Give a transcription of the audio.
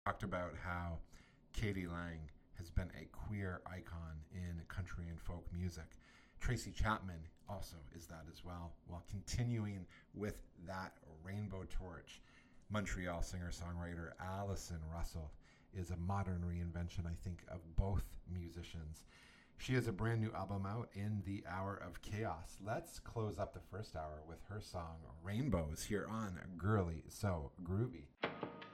Talked about how Katie Lang has been a queer icon in country and folk music. Tracy Chapman also is that as well. While continuing with that rainbow torch, Montreal singer songwriter Allison Russell is a modern reinvention, I think, of both musicians. She has a brand new album out in the Hour of Chaos. Let's close up the first hour with her song Rainbows here on Girly So Groovy.